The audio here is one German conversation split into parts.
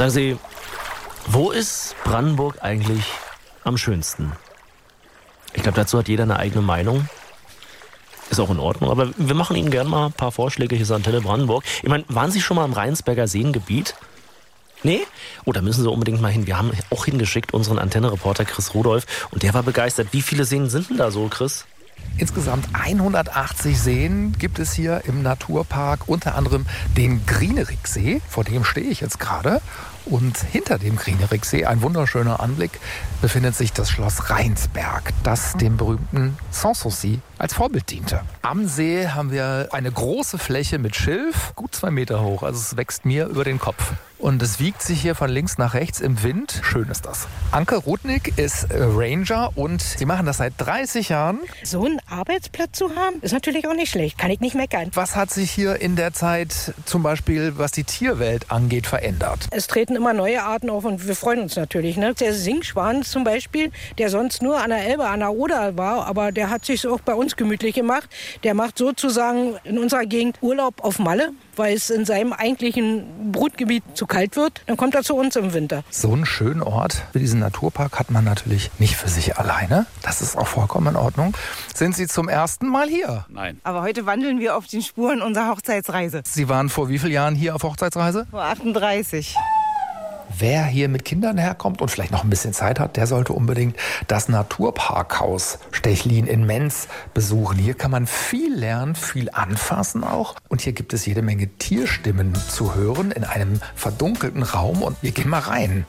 Sagen Sie, wo ist Brandenburg eigentlich am schönsten? Ich glaube, dazu hat jeder eine eigene Meinung. Ist auch in Ordnung, aber wir machen Ihnen gerne mal ein paar Vorschläge. Hier ist Antenne Brandenburg. Ich meine, waren Sie schon mal im Rheinsberger Seengebiet? Nee? Oh, da müssen Sie unbedingt mal hin. Wir haben auch hingeschickt unseren Antenne-Reporter Chris Rudolph und der war begeistert. Wie viele Seen sind denn da so, Chris? Insgesamt 180 Seen gibt es hier im Naturpark, unter anderem den Grieneriksee, vor dem stehe ich jetzt gerade. Und hinter dem Grieneriksee, ein wunderschöner Anblick, befindet sich das Schloss Rheinsberg, das dem berühmten Sanssouci als Vorbild diente. Am See haben wir eine große Fläche mit Schilf, gut 2 Meter hoch, also es wächst mir über den Kopf. Und es wiegt sich hier von links nach rechts im Wind. Schön ist das. Anke Rudnick ist Ranger und sie machen das seit 30 Jahren. So einen Arbeitsplatz zu haben, ist natürlich auch nicht schlecht. Kann ich nicht meckern. Was hat sich hier in der Zeit zum Beispiel, was die Tierwelt angeht, verändert? Es treten immer neue Arten auf und wir freuen uns natürlich. Ne? Der Singschwan zum Beispiel, der sonst nur an der Elbe, an der Oder war, aber der hat sich auch bei uns gemütlich gemacht. Der macht sozusagen in unserer Gegend Urlaub auf Malle, weil es in seinem eigentlichen Brutgebiet zu kalt wird. Dann kommt er zu uns im Winter. So einen schönen Ort wie diesen Naturpark hat man natürlich nicht für sich alleine. Das ist auch vollkommen in Ordnung. Sind Sie zum ersten Mal hier? Nein. Aber heute wandeln wir auf den Spuren unserer Hochzeitsreise. Sie waren vor wie vielen Jahren hier auf Hochzeitsreise? Vor 38. Wer hier mit Kindern herkommt und vielleicht noch ein bisschen Zeit hat, der sollte unbedingt das Naturparkhaus Stechlin in Menz besuchen. Hier kann man viel lernen, viel anfassen auch. Und hier gibt es jede Menge Tierstimmen zu hören in einem verdunkelten Raum. Und wir gehen mal rein.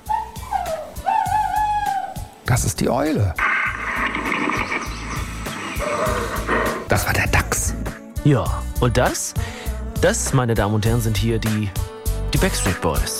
Das ist die Eule. Das war der Dachs. Ja, und das, meine Damen und Herren, sind hier die Backstreet Boys.